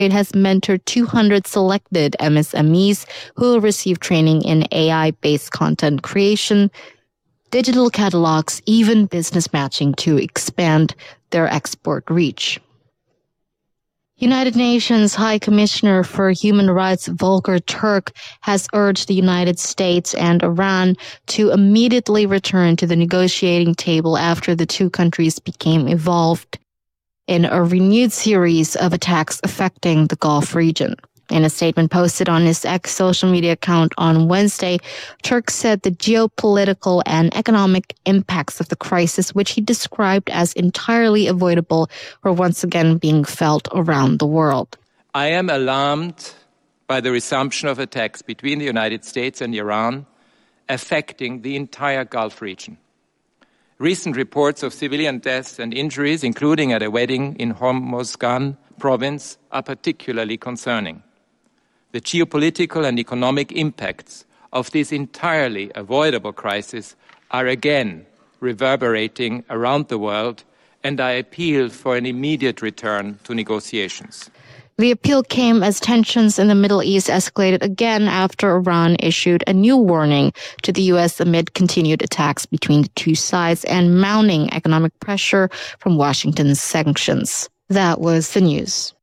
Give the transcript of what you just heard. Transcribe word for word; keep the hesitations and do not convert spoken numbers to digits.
It has mentored two hundred selected M S M Es who will receive training in A I-based content creation, digital catalogs, even business matching to expand their export reach. United Nations High Commissioner for Human Rights Volker Turk has urged the United States and Iran to immediately return to the negotiating table after the two countries became involved in a renewed series of attacks affecting the Gulf region. In a statement posted on his X social media account on Wednesday, Turk said the geopolitical and economic impacts of the crisis, which he described as entirely avoidable, were once again being felt around the world. I am alarmed by the resumption of attacks between the United States and Iran, affecting the entire Gulf region. Recent reports of civilian deaths and injuries, including at a wedding in Hormozgan province, are particularly concerning. The geopolitical and economic impacts of this entirely avoidable crisis are again reverberating around the world, and I appeal for an immediate return to negotiations. The appeal came as tensions in the Middle East escalated again after Iran issued a new warning to the U S amid continued attacks between the two sides and mounting economic pressure from Washington's sanctions. That was the news.